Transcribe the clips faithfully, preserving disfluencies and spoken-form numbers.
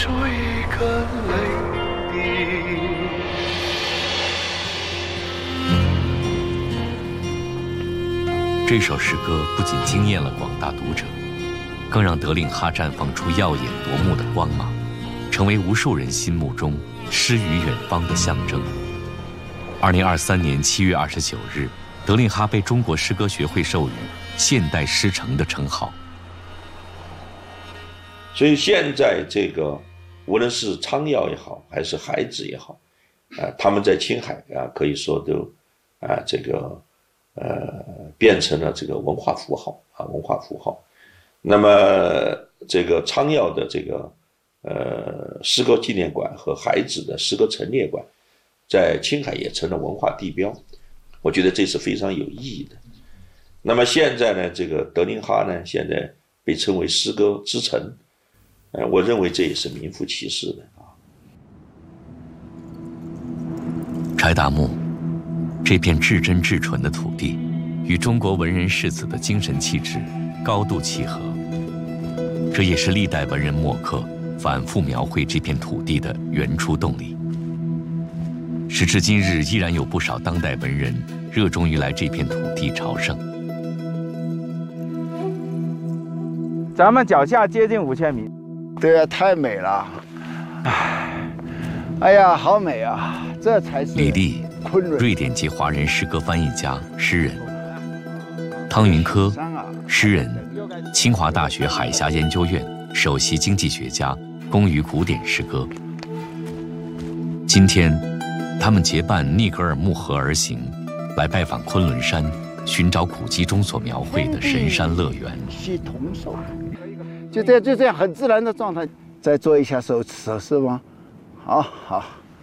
出一个泪滴。 这首诗歌不仅惊艳了广大读者，更让德令哈绽放出耀眼夺目的光芒，成为无数人心目中诗与远方的象征。二零二三年七月二十九日，德令哈被中国诗歌学会授予现代诗城的称号。 所以现在这个无论是昌耀也好，还是海子也好，啊、呃，他们在青海啊，可以说都啊、呃、这个呃变成了这个文化符号啊文化符号。那么这个昌耀的这个呃诗歌纪念馆和海子的诗歌陈列馆，在青海也成了文化地标，我觉得这是非常有意义的。那么现在呢，这个德令哈呢，现在被称为诗歌之城。呃，我认为这也是名副其实的啊。 柴达木，这片至真至纯的土地，与中国文人士子的精神气质高度契合。这也是历代文人墨客反复描绘这片土地的原初动力。时至今日，依然有不少当代文人热衷于来这片土地朝圣。 咱们脚下接近五千米。 对啊，太美了！哎，哎呀，好美啊！这才是李丽， 昆仑， 瑞典籍华人诗歌翻译家、诗人；汤云科，诗人，清华大学海峡研究院首席经济学家，工于古典诗歌。今天，他们结伴逆格尔木河而行，来拜访昆仑山，寻找古籍中所描绘的神山乐园。 系同手。就这样，就这样很自然的状态，再做一下手手势吗？好好。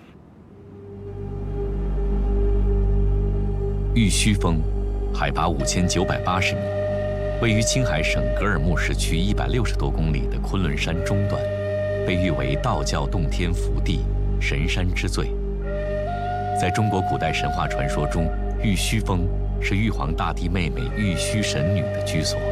玉虚峰，海拔五千九百八十米，位于青海省格尔木市区一百六十多公里的昆仑山中段，被誉为道教洞天福地、神山之最。在中国古代神话传说中，玉虚峰是玉皇大帝妹妹玉虚神女的居所。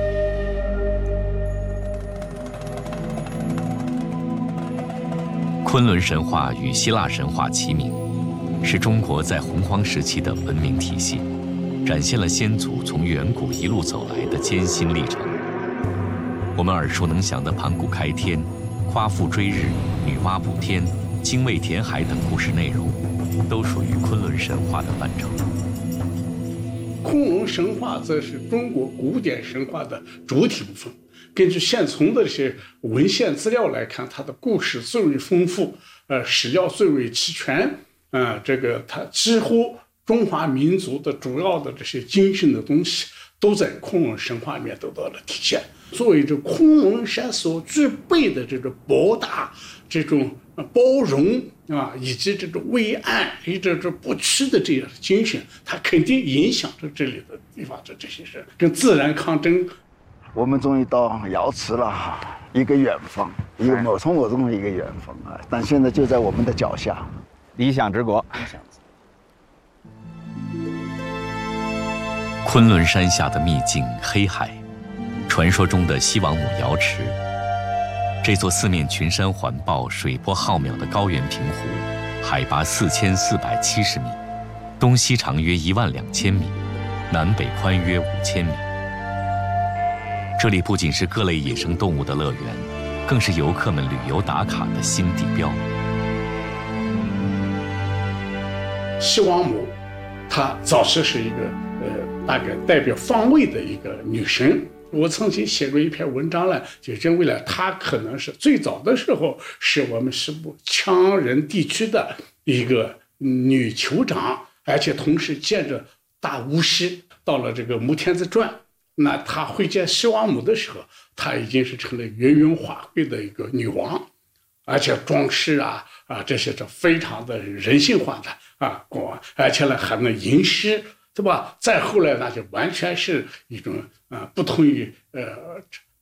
昆仑神话与希腊神话齐名，是中国在洪荒时期的文明体系，展现了先祖从远古一路走来的艰辛历程。我们耳熟能详的盘古开天、夸父追日、女娲补天、精卫填海等故事内容，都属于昆仑神话的范畴。 昆仑神话则是中国古典神话的主体部分。根据现存的这些文献资料来看，它的故事最为丰富，呃，史料最为齐全，呃，这个它几乎中华民族的主要的这些精神的东西，都在昆仑神话里面得到了体现。作为这昆仑山所具备的这种博大、这种包容啊，以及这种伟岸、以及这种不屈的这样的精神，它肯定影响着这里的地方的这些人跟自然抗争。 我们终于到瑶池了，一个远方，一个某从某中的一个远方啊！但现在就在我们的脚下， 理想之国。 昆仑山下的秘境黑海，传说中的西王母瑶池，这座四面群山环抱、水波浩渺的高原平湖，海拔四千四百七十米，东西长约一万两千米，南北宽约五千米。这里不仅是各类野生动物的乐园，更是游客们旅游打卡的新地标。 西王母，她早期是一个呃，大概代表方位的一个女神。我曾经写过一篇文章呢，就认为了她可能是最早的时候是我们西部羌人地区的一个女酋长，而且同时见着大巫师。到了这个《穆天子传》。那她会见西王母的时候，她已经是成了圆圆华贵的一个女王，而且装饰啊啊这些是非常的人性化的啊，而且呢还能吟诗，对吧？再后来那就完全是一种啊不同于呃